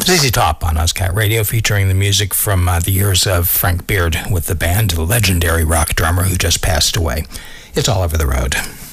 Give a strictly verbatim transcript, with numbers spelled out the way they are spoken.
Z Z Top on OzCat Radio, featuring the music from uh, the years of Frank Beard with the band, the legendary rock drummer who just passed away. It's All Over the Road.